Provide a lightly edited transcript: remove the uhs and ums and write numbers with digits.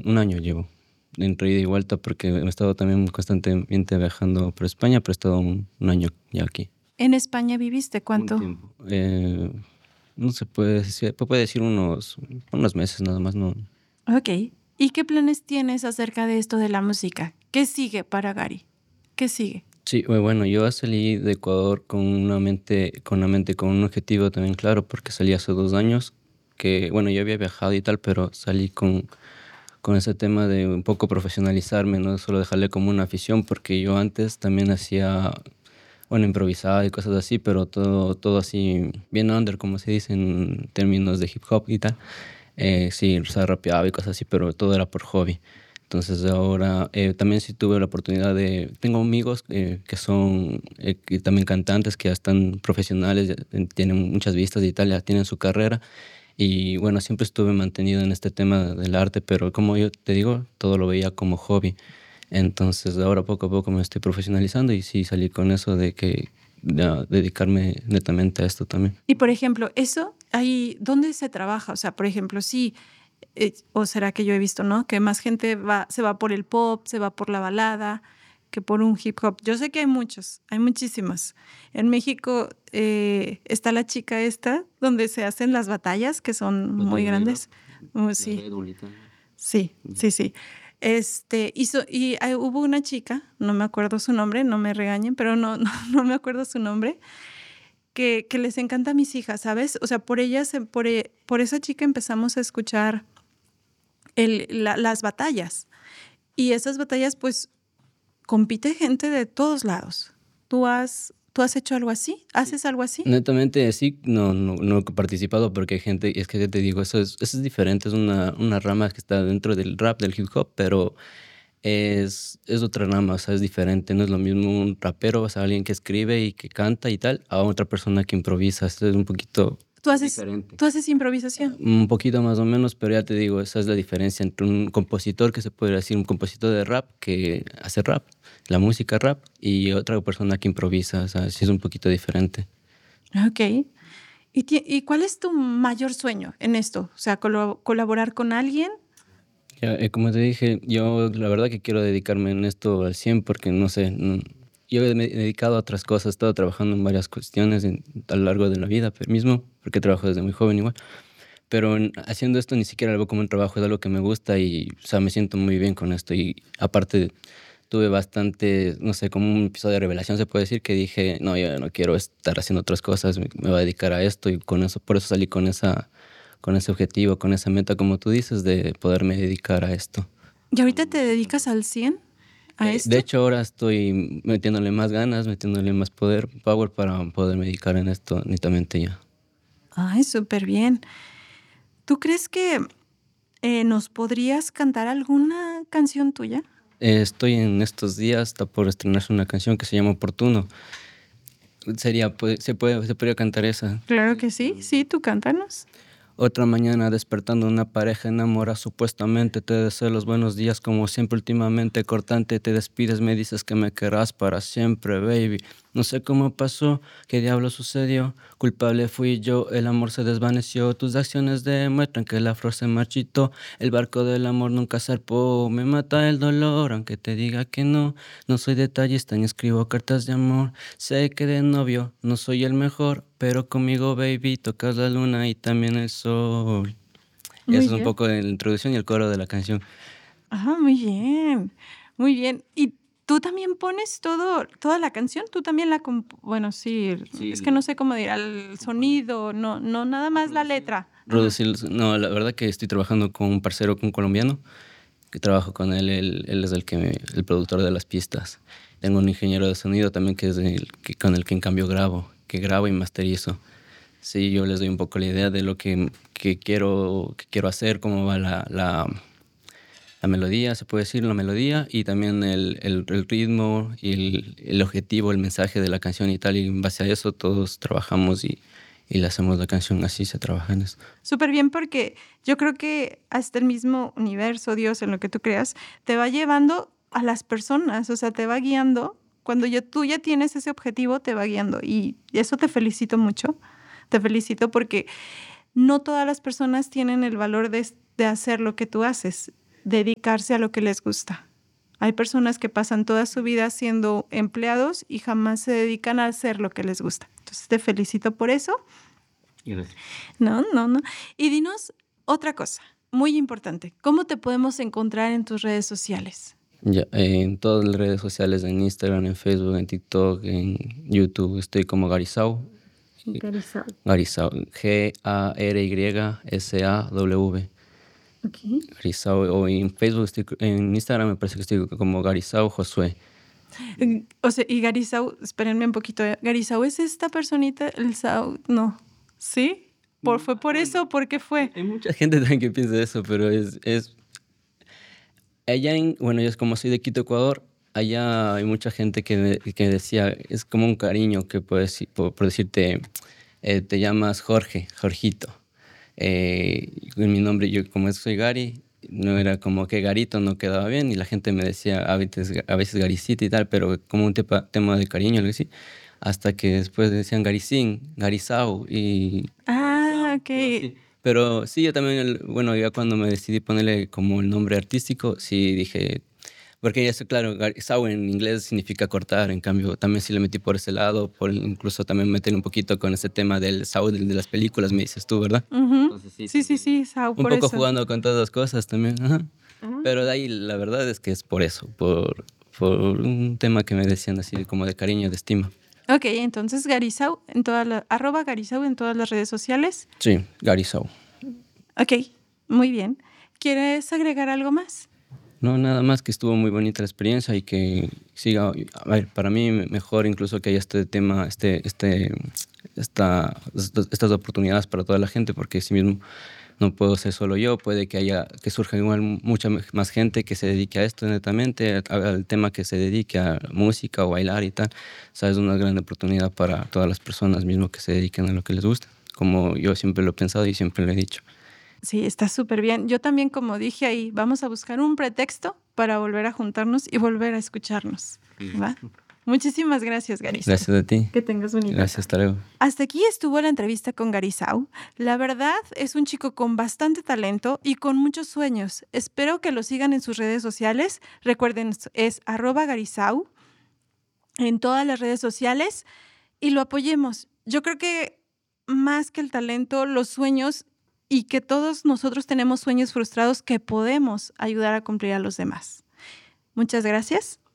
un año llevo, entre ida y vuelta, porque he estado también constantemente viajando por España, pero he estado un año ya aquí. ¿En España viviste Un cuánto? tiempo. No se puede decir unos meses nada más, no. Ok. ¿Y qué planes tienes acerca de esto de la música? ¿Qué sigue para Gary? ¿Qué sigue? Sí, bueno, yo salí de Ecuador con un objetivo también claro, porque salí hace 2 años, que bueno, yo había viajado y tal, pero salí con ese tema de un poco profesionalizarme, no solo dejarle como una afición, porque yo antes también hacía, bueno, improvisaba y cosas así, pero todo así bien under, como se dice en términos de hip hop y tal. Sí, o sea, rapeaba y cosas así, pero todo era por hobby. Entonces ahora también sí tuve la oportunidad tengo amigos que son que también cantantes, que ya están profesionales, ya tienen muchas vistas y tal, ya tienen su carrera. Y bueno, siempre estuve mantenido en este tema del arte, pero como yo te digo, todo lo veía como hobby. Entonces ahora poco a poco me estoy profesionalizando y sí salí con eso de que dedicarme netamente a esto también. Y por ejemplo, eso, ahí, ¿dónde se trabaja? O sea, por ejemplo, sí, o será que yo he visto, ¿no? Que más gente se va por el pop, se va por la balada, que por un hip hop. Yo sé que hay muchos, hay muchísimos. En México está la chica esta, donde se hacen las batallas, que son muy Batalla de rap, grandes. la Sí, Red Bull y tal. sí, sí, sí. Hubo una chica, no me acuerdo su nombre, no me regañen, pero no me acuerdo su nombre, que les encanta a mis hijas, ¿sabes? O sea, por ellas, por esa chica empezamos a escuchar las batallas. Y esas batallas, pues, compite gente de todos lados. ¿Tú has hecho algo así? ¿Haces algo así? Netamente sí, no he participado porque hay gente, y es que te digo, eso es diferente, es una rama que está dentro del rap, del hip hop, pero es otra rama, o sea, es diferente, no es lo mismo un rapero, o sea, alguien que escribe y que canta y tal, a otra persona que improvisa, esto es un poquito, ¿Tú es haces, diferente. tú haces improvisación? Un poquito más o menos, pero ya te digo, esa es la diferencia entre un compositor, que se puede decir un compositor de rap, que hace rap, la música rap, y otra persona que improvisa, o sea, sí es un poquito diferente. Ok. ¿Y cuál es tu mayor sueño en esto? O sea, colaborar con alguien. Ya, como te dije, yo la verdad que quiero dedicarme en esto al 100 porque no sé, yo me he dedicado a otras cosas, he estado trabajando en varias cuestiones a lo largo de la vida mismo, porque trabajo desde muy joven igual, pero haciendo esto ni siquiera lo veo como un trabajo, es algo que me gusta y, o sea, me siento muy bien con esto y aparte tuve bastante, no sé, como un episodio de revelación se puede decir, que dije, no, yo no quiero estar haciendo otras cosas, me voy a dedicar a esto y con eso, por eso salí con ese objetivo, con esa meta, como tú dices, de poderme dedicar a esto. ¿Y ahorita te dedicas al 100 a De esto? hecho, ahora estoy metiéndole más ganas, metiéndole más power para poderme dedicar en esto netamente ya. Ay, súper bien. ¿Tú crees que nos podrías cantar alguna canción tuya? Estoy en estos días, está por estrenarse una canción que se llama Oportuno. Se podría cantar esa. Claro que sí, sí, tú cántanos. Otra mañana despertando una pareja enamora, supuestamente te deseo los buenos días como siempre últimamente cortante, te despides, me dices que me querrás para siempre, baby. No sé cómo pasó, qué diablo sucedió, culpable fui yo, el amor se desvaneció, tus acciones demuestran que la flor se marchitó, el barco del amor nunca zarpó, me mata el dolor, aunque te diga que no, no soy detallista ni escribo cartas de amor, sé que de novio no soy el mejor, pero conmigo, baby, tocas la luna y también el sol. Muy Eso es un bien. poco de la introducción y el coro de la canción. Ajá, muy bien. Muy bien. ¿Y tú también pones toda la canción? ¿Tú también bueno, sí, es que Sí, no sé cómo dirá el sonido, no, nada más la letra. Ajá. no, la verdad que estoy trabajando con un parcero, con un colombiano, que trabajo con él es el productor de las pistas. Tengo un ingeniero de sonido también con el que en cambio que grabo y masterizo. Sí, yo les doy un poco la idea de lo que quiero hacer, cómo va la melodía, se puede decir, la melodía, y también el ritmo y el objetivo, el mensaje de la canción y tal, y en base a eso todos trabajamos y le hacemos la canción, así se trabaja en eso. Súper bien porque yo creo que hasta el mismo universo, Dios, en lo que tú creas, te va llevando a las personas, o sea, te va guiando. Cuando tú ya tienes ese objetivo, te va guiando. Y eso te felicito mucho. Te felicito porque no todas las personas tienen el valor de hacer lo que tú haces. dedicarse a lo que les gusta. Hay personas que pasan toda su vida siendo empleados y jamás se dedican a hacer lo que les gusta. Entonces te felicito por eso. Gracias. No. Y dinos otra cosa, muy importante. ¿Cómo te podemos encontrar en tus redes sociales? Ya, en todas las redes sociales, en Instagram, en Facebook, en TikTok, en YouTube, estoy como Garizao. Garizao. Garizao, Garyssaw. Okay. Garizao, o en Facebook, en Instagram me parece que estoy como Garizao Josué. O sea, y Garizao, espérenme un poquito. Garizao es esta personita, el Sao, no. ¿Sí? ¿Fue por eso? ¿Por qué fue? Hay mucha gente también que piensa eso, pero es allá bueno, yo como soy de Quito, Ecuador, allá hay mucha gente que decía, es como un cariño que puedes, por decirte, te llamas Jorge, Jorgito. En mi nombre, yo como soy Gary, no era como que Garito no quedaba bien y la gente me decía a veces Garicita y tal, pero como un tema de cariño, algo así. Hasta que después decían Garicín, Garizao y... Ok. Sí. Pero sí, yo también, bueno, ya cuando me decidí ponerle como el nombre artístico, sí dije, porque ya sé, claro, saw en inglés significa cortar, en cambio también sí le metí por ese lado, incluso también meter un poquito con ese tema del saw de las películas, me dices tú, ¿verdad? Entonces, sí, Sao, Un por poco eso. jugando con todas las cosas también, ajá. Pero de ahí la verdad es que es por eso, por un tema que me decían así como de cariño, de estima. Ok, entonces Garizao, arroba Garizao en todas las redes sociales. Sí, Garizao. Ok, muy bien. ¿Quieres agregar algo más? No, nada más, que estuvo muy bonita la experiencia y que siga, a ver, para mí mejor incluso que haya este tema, estas oportunidades para toda la gente, porque si mismo no puedo ser solo yo, puede que surja igual mucha más gente que se dedique a esto netamente, al tema que se dedique a música o bailar y tal. O sea, es una gran oportunidad para todas las personas mismo que se dediquen a lo que les gusta, como yo siempre lo he pensado y siempre lo he dicho. Sí, está súper bien. Yo también, como dije ahí, vamos a buscar un pretexto para volver a juntarnos y volver a escucharnos. ¿Va? Muchísimas gracias, Garizao. Gracias a ti. Que tengas un Gracias, hasta luego. Hasta aquí estuvo la entrevista con Garizao. La verdad es un chico con bastante talento y con muchos sueños. Espero que lo sigan en sus redes sociales. Recuerden, es @Garizao en todas las redes sociales y lo apoyemos. Yo creo que más que el talento, los sueños, y que todos nosotros tenemos sueños frustrados que podemos ayudar a cumplir a los demás. Muchas gracias.